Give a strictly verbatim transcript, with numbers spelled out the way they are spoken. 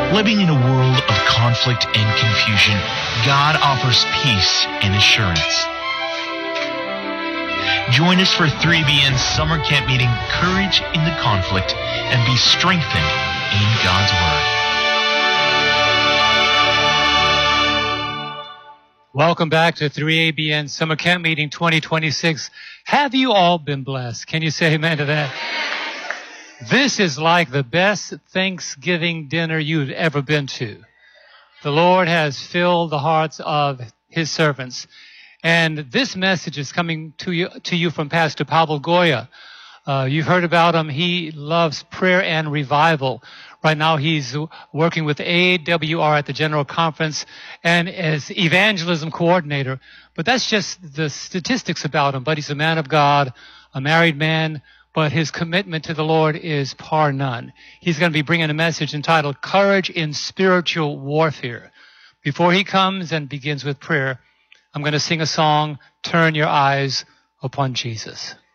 Living in a world of conflict and confusion, God offers peace and assurance. Join us for three A B N's summer camp meeting, Courage in the Conflict, and be strengthened in God's Word. Welcome back to three A B N Summer Camp Meeting twenty twenty-six. Have you all been blessed? Can you say amen to that? This is like the best Thanksgiving dinner you've ever been to. The Lord has filled the hearts of His servants. And this message is coming to you, to you from Pastor Pablo Goya. Uh, you've heard about him. He loves prayer and revival. Right now he's working with A W R at the General Conference and as evangelism coordinator. But that's just the statistics about him. But he's a man of God, a married man, but his commitment to the Lord is par none. He's going to be bringing a message entitled Courage in Spiritual Warfare. Before he comes and begins with prayer, I'm going to sing a song, Turn Your Eyes Upon Jesus.